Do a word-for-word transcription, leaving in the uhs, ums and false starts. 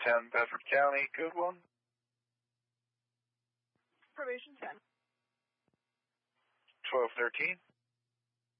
ten, Bedford County, code one. Probation ten. twelve thirteen.